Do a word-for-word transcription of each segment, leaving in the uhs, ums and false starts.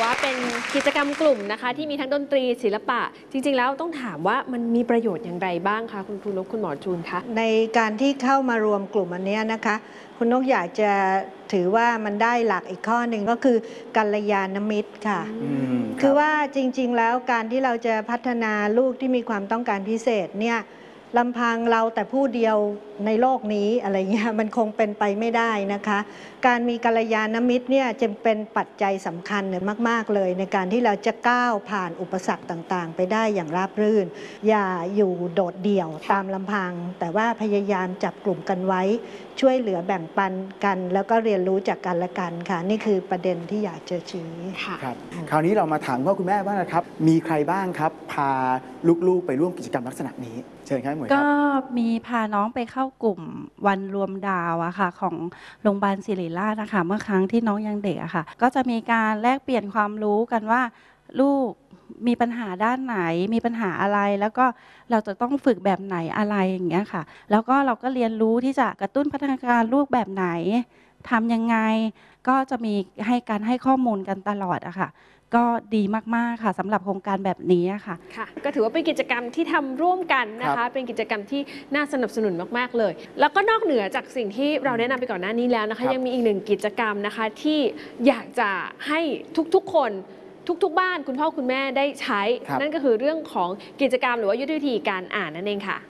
ว่าเป็นกิจกรรมกลุ่มนะคะที่มีทั้งดนตรีศิลปะจริงๆแล้วต้องถามว่ามันมีประโยชน์อย่างไรบ้างคะคุณครูนกคุณหมอจูนคะในการที่เข้ามารวมกลุ่มอันนี้นะคะคุณนกอยากจะถือว่ามันได้หลักอีกข้อหนึ่งก็คือกัลยาณมิตรค่ะคือว่าจริงๆแล้วการที่เราจะพัฒนาลูกที่มีความต้องการพิเศษเนี่ยลำพังเราแต่ผู้เดียวในโลกนี้อะไรเงี้ยมันคงเป็นไปไม่ได้นะคะการมีกัลยาณมิตรเนี่ยจึงเป็นปัจจัยสำคัญเลยมากๆเลยในการที่เราจะก้าวผ่านอุปสรรคต่างๆไปได้อย่างราบรื่นอย่าอยู่โดดเดี่ยวตามลำพังแต่ว่าพยายามจับกลุ่มกันไว้ช่วยเหลือแบ่งปันกันแล้วก็เรียนรู้จากกันและกันค่ะนี่คือประเด็นที่อยากจะชี้ครับคราวนี้เรามาถามว่าคุณแม่บ้างนะครับมีใครบ้างครับพาลูกๆไปร่วมกิจกรรมลักษณะนี้เชิญครับหมวยครับก็มีพาน้องไปเข้ากลุ่มวันรวมดาวอะค่ะของโรงพยาบาลศิริราชนะคะเมื่อครั้งที่น้องยังเด็กอะค่ะก็จะมีการแลกเปลี่ยนความรู้กันว่าลูกมีปัญหาด้านไหนมีปัญหาอะไรแล้วก็เราจะต้องฝึกแบบไหนอะไรอย่างเงี้ยค่ะแล้วก็เราก็เรียนรู้ที่จะกระตุ้นพัฒนาการลูกแบบไหนทำยังไงก็จะมีให้การให้ข้อมูลกันตลอดอะค่ะก็ดีมากๆค่ะสำหรับโครงการแบบนี้ค่ะค่ะก็ถือว่าเป็นกิจกรรมที่ทำร่วมกันนะคะเป็นกิจกรรมที่น่าสนับสนุนมากๆเลยแล้วก็นอกเหนือจากสิ่งที่เราแนะนำไปก่อนหน้านี้แล้วนะคะยังมีอีกหนึ่งกิจกรรมนะคะที่อยากจะให้ทุกๆคนทุกๆบ้านคุณพ่อคุณแม่ได้ใช้นั่นก็คือเรื่องของกิจกรรมหรือว่ายุทธวิธีการอ่านนั่นเองค่ะ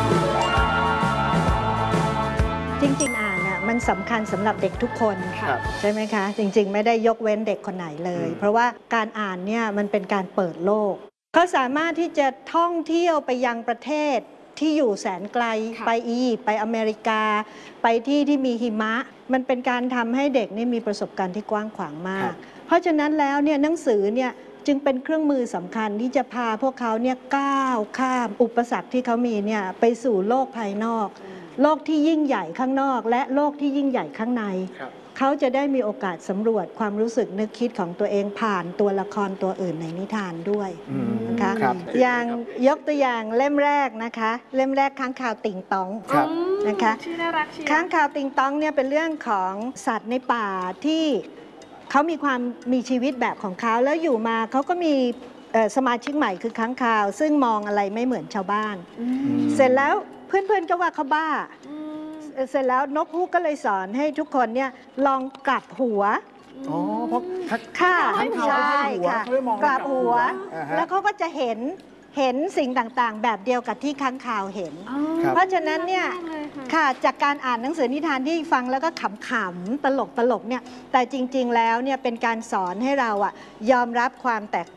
จริงๆอ่านน่ะมันสำคัญสำหรับเด็กทุกคนใช่ไหมคะจริงๆไม่ได้ยกเว้นเด็กคนไหนเลยเพราะว่าการอ่านเนี่ยมันเป็นการเปิดโลกเขาสามารถที่จะท่องเที่ยวไปยังประเทศที่อยู่แสนไกลไปอียิปต์ไปอเมริกาไปที่ที่มีหิมะมันเป็นการทำให้เด็กนี่มีประสบการณ์ที่กว้างขวางมากเพราะฉะนั้นแล้วเนี่ยหนังสือเนี่ยจึงเป็นเครื่องมือสำคัญที่จะพาพวกเขาเนี่ยก้าวข้ามอุปสรรคที่เขามีเนี่ยไปสู่โลกภายนอกโลกที่ยิ่งใหญ่ข้างนอกและโลกที่ยิ่งใหญ่ข้างในเขาจะได้มีโอกาสสำรวจความรู้สึกนึกคิดของตัวเองผ่านตัวละครตัวอื่นในนิทานด้วยนะคะอย่างยกตัวอย่างเล่มแรกนะคะเล่มแรกค้างคาวติ่งตองนะคะค้างคาวติ่งตองเนี่ยเป็นเรื่องของสัตว์ในป่าที่เขามีความมีชีวิตแบบของเขาแล้วอยู่มาเขาก็มีสมาชิกใหม่คือค้างคาวซึ่งมองอะไรไม่เหมือนชาวบ้านเสร็จแล้วเพื่อนๆก็ว่าเขาบ้าเสร็จแล้วนกฮูกก็เลยสอนให้ทุกคนเนี่ยลองกลับหัวอ๋อเพราะค่ะใช่ค่ะกลับหัวแล้วเขาก็จะเห็นเห็นสิ่งต่างๆแบบเดียวกับที่ค้างคาวเห็นเพราะฉะนั้นเนี่ยค่ะจากการอ่านหนังสือนิทานที่ฟังแล้วก็ขำๆตลกๆเนี่ยแต่จริงๆแล้วเนี่ยเป็นการสอนให้เราอะยอมรับความแตก